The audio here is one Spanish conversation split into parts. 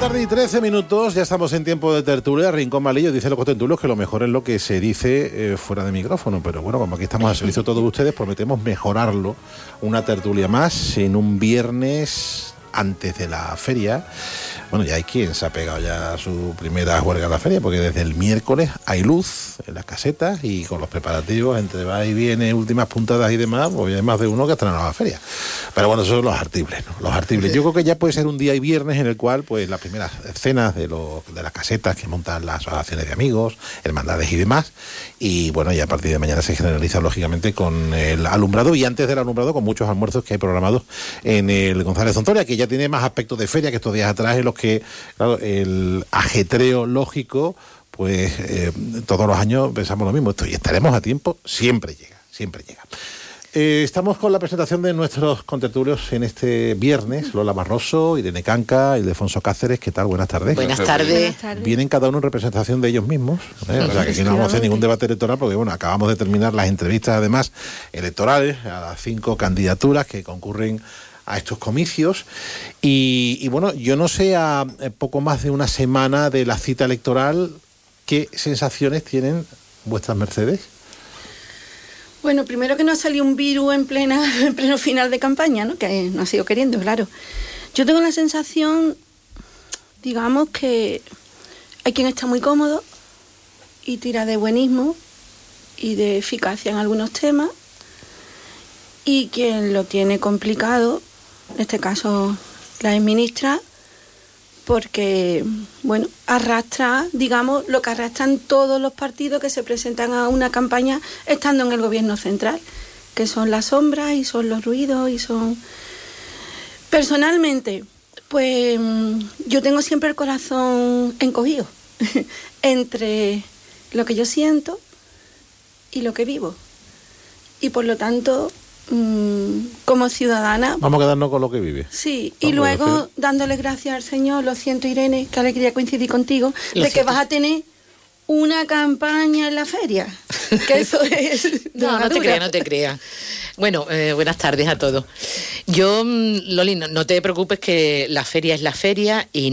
tarde y 13 minutos, ya estamos en tiempo de tertulia. Rincón Malillo dice los contentulos que lo mejor es lo que se dice fuera de micrófono, pero bueno, como aquí estamos al servicio de todos ustedes, prometemos mejorarlo. Una tertulia más en un viernes antes de la feria. Bueno, ya hay quien se ha pegado ya a su primera juerga a la feria, porque desde el miércoles hay luz en las casetas y con los preparativos entre va y viene, últimas puntadas y demás, pues hay más de uno que ha estrenado la feria. Pero bueno, esos son los artibles, ¿no? Los artibles. Yo creo que ya puede ser un día y viernes en el cual, pues, las primeras cenas de las casetas que montan las asociaciones de amigos, hermandades y demás, y bueno, ya a partir de mañana se generaliza, lógicamente, con el alumbrado, y antes del alumbrado con muchos almuerzos que hay programados en el González Zontoria, que ya tiene más aspectos de feria que estos días atrás, en los que, claro, el ajetreo lógico, pues todos los años pensamos lo mismo. Y estaremos a tiempo, siempre llega, siempre llega. Estamos con la presentación de nuestros contertulios en este viernes. Lola Barroso, Irene Canca, Ildefonso Cáceres. ¿Qué tal? Buenas tardes. Buenas tardes. Vienen cada uno en representación de ellos mismos, O sea, que aquí no vamos a hacer ningún debate electoral, porque bueno, acabamos de terminar las entrevistas, además, electorales a las 5 candidaturas que concurren a estos comicios. Y bueno, yo no sé, a poco más de una semana de la cita electoral, ¿qué sensaciones tienen vuestras mercedes? Bueno, primero que no ha salido un virus en pleno final de campaña, ¿no? Que no ha sido queriendo, claro. Yo tengo la sensación, digamos, que hay quien está muy cómodo y tira de buenismo y de eficacia en algunos temas, y quien lo tiene complicado, en este caso la exministra, porque, bueno, arrastra, digamos, lo que arrastran todos los partidos que se presentan a una campaña estando en el gobierno central, que son las sombras y son los ruidos y son... Personalmente, pues yo tengo siempre el corazón encogido entre lo que yo siento y lo que vivo. Y por lo tanto, como ciudadana... Vamos a quedarnos con lo que vive. Sí, y luego dándole gracias al Señor. Lo siento, Irene, qué alegría coincidir contigo, de que vas a tener una campaña en la feria. Que eso es... No te creas. Bueno, buenas tardes a todos. Yo, Loli, no te preocupes, que la feria es la feria, y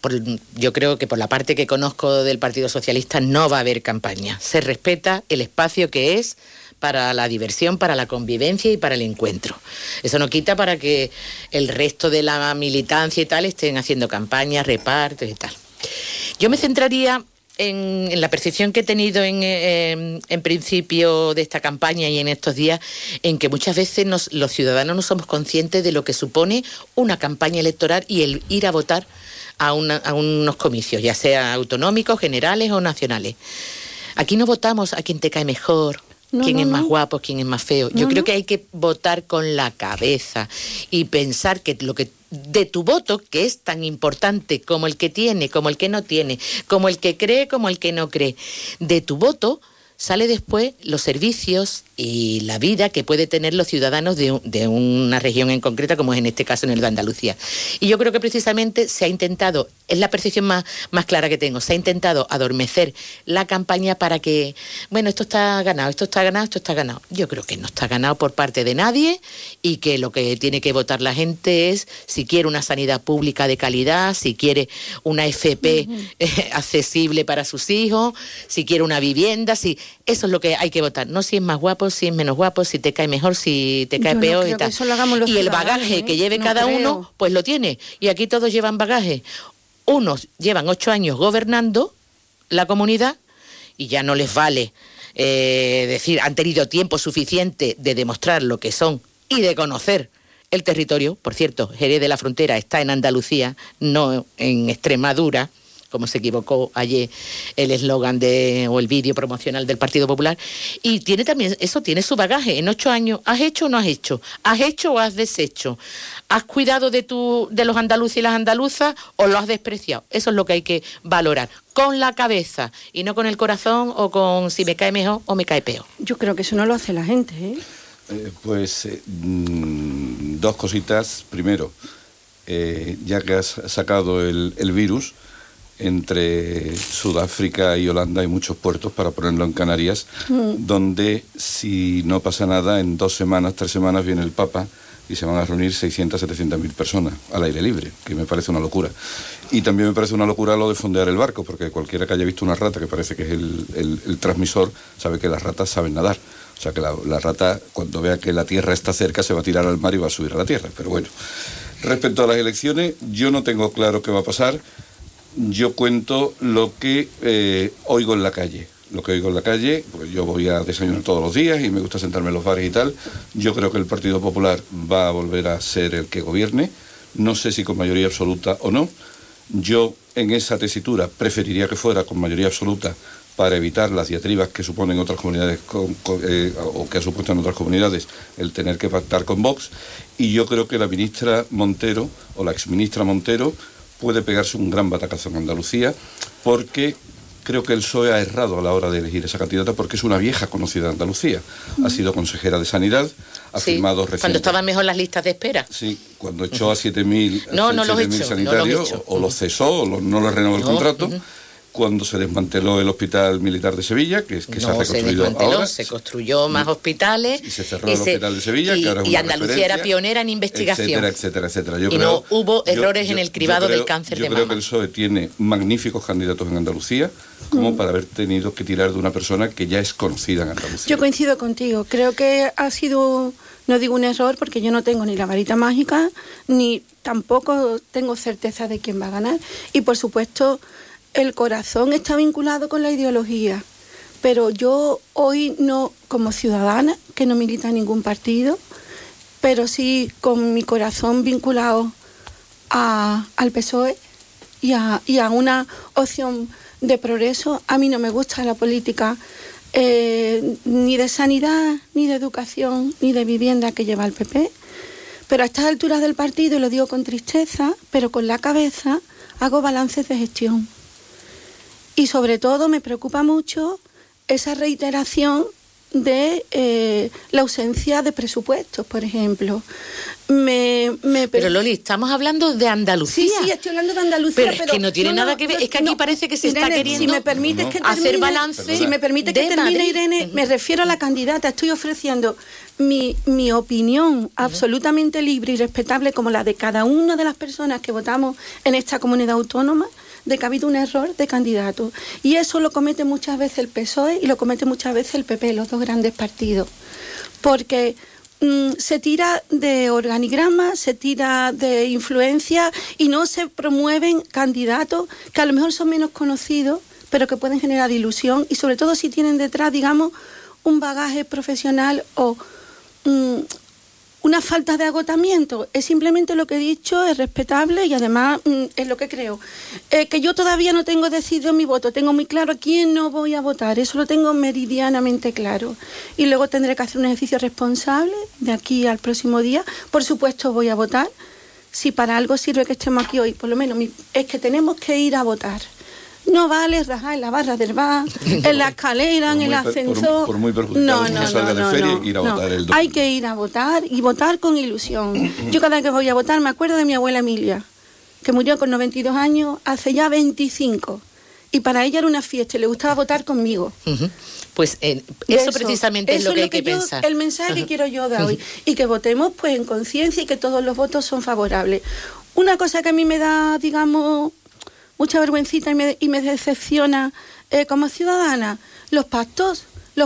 yo creo que por la parte que conozco del Partido Socialista no va a haber campaña. Se respeta el espacio que es para la diversión, para la convivencia y para el encuentro. Eso no quita para que el resto de la militancia y tal estén haciendo campañas, repartos y tal. Yo me centraría en la percepción que he tenido en principio de esta campaña y en estos días, en que muchas veces los ciudadanos no somos conscientes de lo que supone una campaña electoral y el ir a votar a unos comicios, ya sea autonómicos, generales o nacionales. Aquí no votamos a quien te cae mejor, quién es más guapo, quién es más feo. Yo creo que hay que votar con la cabeza y pensar que lo que de tu voto, que es tan importante como el que tiene, como el que no tiene, como el que cree, como el que no cree, de tu voto sale después los servicios y la vida que puede tener los ciudadanos de una región en concreta, como es en este caso en el de Andalucía. Y yo creo que precisamente se ha intentado, es la percepción más clara que tengo, se ha intentado adormecer la campaña para que, bueno, esto está ganado, esto está ganado, esto está ganado. Yo creo que no está ganado por parte de nadie, y que lo que tiene que votar la gente es si quiere una sanidad pública de calidad, si quiere una FP accesible para sus hijos, si quiere una vivienda, eso es lo que hay que votar, no si es más guapo, si es menos guapo, si te cae mejor, si te cae peor y tal. Y el bagaje que lleve cada uno, pues lo tiene. Y aquí todos llevan bagaje. Unos llevan 8 años gobernando la comunidad y ya no les vale decir, han tenido tiempo suficiente de demostrar lo que son y de conocer el territorio. Por cierto, Jerez de la Frontera está en Andalucía, no en Extremadura, como se equivocó ayer el eslogan o el vídeo promocional del Partido Popular. Y tiene también, eso tiene su bagaje. En 8 años, ¿has hecho o no has hecho? ¿Has hecho o has deshecho? ¿Has cuidado de los andaluces y las andaluzas o lo has despreciado? Eso es lo que hay que valorar, con la cabeza, y no con el corazón o con si me cae mejor o me cae peor. Yo creo que eso no lo hace la gente, Dos cositas. Primero, ya que has sacado el virus, entre Sudáfrica y Holanda hay muchos puertos, para ponerlo en Canarias, donde si no pasa nada, en 2 semanas, 3 semanas viene el Papa y se van a reunir 600, 700.000 personas al aire libre, que me parece una locura. Y también me parece una locura lo de fondear el barco, porque cualquiera que haya visto una rata, que parece que es el transmisor, sabe que las ratas saben nadar. O sea que la rata, cuando vea que la tierra está cerca, se va a tirar al mar y va a subir a la tierra. Pero bueno, respecto a las elecciones, yo no tengo claro qué va a pasar. Yo cuento lo que oigo en la calle. Lo que oigo en la calle, pues yo voy a desayunar todos los días y me gusta sentarme en los bares y tal. Yo creo que el Partido Popular va a volver a ser el que gobierne. No sé si con mayoría absoluta o no. Yo, en esa tesitura, preferiría que fuera con mayoría absoluta para evitar las diatribas que suponen otras comunidades o que ha supuesto en otras comunidades el tener que pactar con Vox. Y yo creo que la ministra Montero, o la exministra Montero, puede pegarse un gran batacazo en Andalucía, porque creo que el PSOE ha errado a la hora de elegir esa candidata, porque es una vieja conocida de Andalucía. Ha sido consejera de Sanidad, ha firmado recientemente... Cuando estaban mejor las listas de espera. Sí, cuando echó a 7.000 sanitarios, o los cesó, o no les renovó el contrato. Cuando se desmanteló el Hospital Militar de Sevilla, que se ha reconstruido ahora. Se construyó más hospitales. Y se cerró el Hospital de Sevilla, que ahora es una y Andalucía era pionera en investigación. Etcétera. No hubo errores en el cribado del cáncer de mama. Yo creo que el PSOE tiene magníficos candidatos en Andalucía, como para haber tenido que tirar de una persona que ya es conocida en Andalucía. Yo coincido contigo. Creo que ha sido, no digo un error, porque yo no tengo ni la varita mágica, ni tampoco tengo certeza de quién va a ganar. Y por supuesto, el corazón está vinculado con la ideología, pero yo hoy no, como ciudadana, que no milita en ningún partido, pero sí con mi corazón vinculado al PSOE y a una opción de progreso. A mí no me gusta la política ni de sanidad, ni de educación, ni de vivienda que lleva el PP, pero a estas alturas del partido, y lo digo con tristeza, pero con la cabeza, hago balances de gestión. Y sobre todo me preocupa mucho esa reiteración de la ausencia de presupuestos, por ejemplo. Pero Loli, estamos hablando de Andalucía. Sí, estoy hablando de Andalucía. Pero es que no tiene nada que ver, es que aquí parece que se está queriendo si me permites que termine, hacer balance. Si me permite que termine, Madrid. Irene, me refiero a la candidata. Estoy ofreciendo mi opinión absolutamente libre y respetable, como la de cada una de las personas que votamos en esta comunidad autónoma, de que ha habido un error de candidato. Y eso lo comete muchas veces el PSOE y lo comete muchas veces el PP, los dos grandes partidos. Porque se tira de organigrama, se tira de influencia y no se promueven candidatos que a lo mejor son menos conocidos, pero que pueden generar ilusión, y sobre todo si tienen detrás, digamos, un bagaje profesional o una falta de agotamiento. Es simplemente lo que he dicho, es respetable y además es lo que creo. Que yo todavía no tengo decidido mi voto, tengo muy claro a quién no voy a votar, eso lo tengo meridianamente claro. Y luego tendré que hacer un ejercicio responsable de aquí al próximo día. Por supuesto voy a votar. Si para algo sirve que estemos aquí hoy, por lo menos es que tenemos que ir a votar. No vale rajar en la barra del bar, en la escalera, en el ascensor. Por muy perjudicado que salga de feria, ir a votar el domingo. Hay que ir a votar y votar con ilusión. Yo cada vez que voy a votar me acuerdo de mi abuela Emilia, que murió con 92 años hace ya 25. Y para ella era una fiesta y le gustaba votar conmigo. Pues eso precisamente es lo que hay que pensar. El mensaje que quiero yo dar hoy. Y que votemos pues en conciencia y que todos los votos son favorables. Una cosa que a mí me da, digamos, mucha vergüencita y me decepciona como ciudadana, los pactos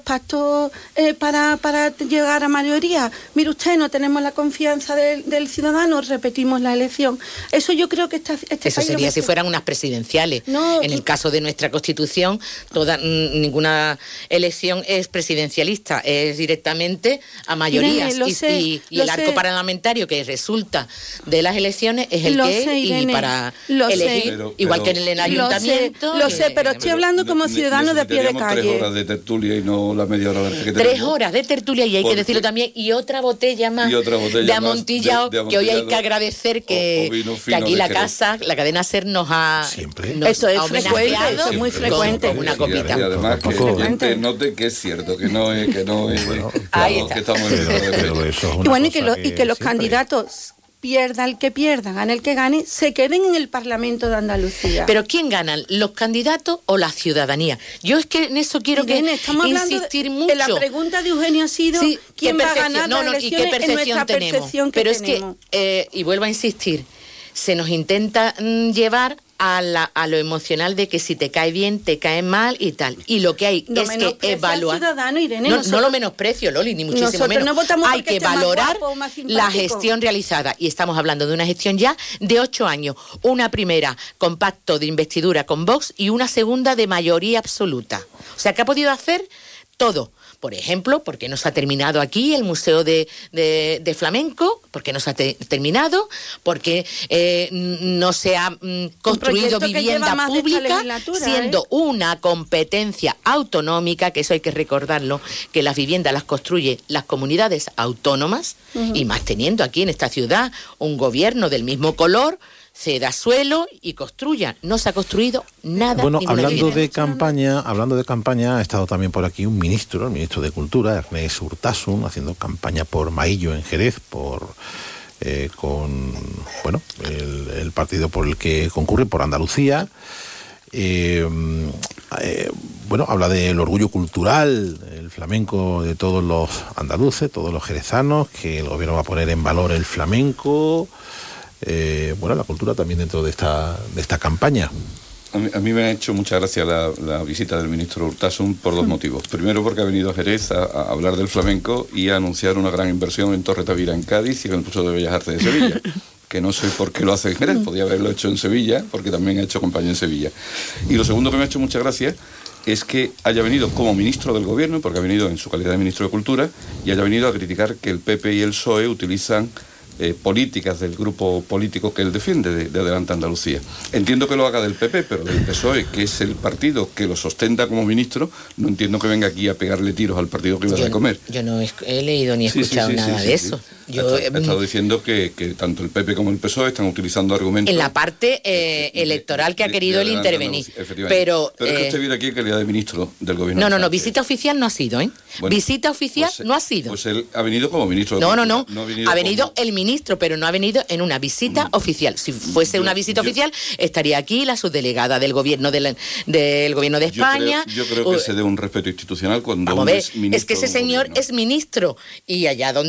para llegar a mayoría. Mire usted, no tenemos la confianza del ciudadano, repetimos la elección. Eso yo creo que eso sería si fueran unas presidenciales. No, en el caso de nuestra Constitución, ninguna elección es presidencialista, es directamente a mayorías. Irene, y el arco parlamentario que resulta de las elecciones es el que es, Irene, y para elegir, igual que en el ayuntamiento. Lo sé, pero estoy hablando como ciudadano de pie de calle. 3 horas de tertulia y no la media hora que 3 horas de tertulia, y hay que decirlo también, y otra botella más de amontillado, que hoy hay que agradecer que aquí la casa, la cadena SER nos ha eso es frecuente, eso es muy frecuente, con una copita. Y además que la gente note que es cierto, que no es ahí está. que estamos en y bueno, y que los candidatos pierda el que pierda, gane el que gane, se queden en el Parlamento de Andalucía. Pero ¿quién ganan? ¿Los candidatos o la ciudadanía? Yo es que en eso quiero insistir mucho. La pregunta de Eugenio ha sido ¿quién va a ganar las elecciones? ¿Y qué percepción tenemos? Pero es que, y vuelvo a insistir, se nos intenta llevar a lo emocional de que si te cae bien, te cae mal y tal. Y lo que hay es que evaluar. No lo menosprecio, Loli, ni muchísimo menos. Hay que valorar la gestión realizada. Y estamos hablando de una gestión ya de 8 años. Una primera con pacto de investidura con Vox y una segunda de mayoría absoluta. O sea, que ha podido hacer todo. Por ejemplo, porque no se ha terminado aquí el Museo de Flamenco, porque no se ha terminado, porque no se ha construido vivienda pública, siendo una competencia autonómica, que eso hay que recordarlo, que las viviendas las construyen las comunidades autónomas, y más teniendo aquí en esta ciudad un gobierno del mismo color, ceda suelo y construya. No se ha construido nada. Bueno, hablando de campaña, ha estado también por aquí un ministro, el ministro de Cultura, Ernest Urtasun, haciendo campaña por Maillo en Jerez, con el partido por el que concurre, por Andalucía. Habla del orgullo cultural, el flamenco de todos los andaluces, todos los jerezanos, que el gobierno va a poner en valor el flamenco. La cultura también dentro de esta campaña. A mí me ha hecho mucha gracia la visita del ministro Urtasun por dos motivos. Primero, porque ha venido a Jerez a hablar del flamenco y a anunciar una gran inversión en Torre Tavira en Cádiz y en el Museo de Bellas Artes de Sevilla. Que no sé por qué lo hace en Jerez, podía haberlo hecho en Sevilla, porque también ha hecho campaña en Sevilla. Y lo segundo que me ha hecho mucha gracia es que haya venido como ministro del gobierno, porque ha venido en su calidad de ministro de Cultura, y haya venido a criticar que el PP y el PSOE utilizan políticas del grupo político que él defiende, de Adelante Andalucía. Entiendo que lo haga del PP, pero del PSOE, que es el partido que lo sostenta como ministro, no entiendo que venga aquí a pegarle tiros al partido que iba a de comer. Yo no he leído ni escuchado nada de eso. Yo he estado diciendo que tanto el PP como el PSOE están utilizando argumentos... En la parte electoral que ha querido él intervenir. Pero es que usted viene aquí en calidad de ministro del gobierno. No, visita oficial no ha sido, ¿eh? Bueno, visita oficial no ha sido. Pues él ha venido como ministro. No. Ha venido el ministro, pero no ha venido en una visita oficial. Si fuese una visita oficial, estaría aquí la subdelegada del gobierno del gobierno de España. Yo creo que se dé un respeto institucional cuando es que ese señor es ministro y allá donde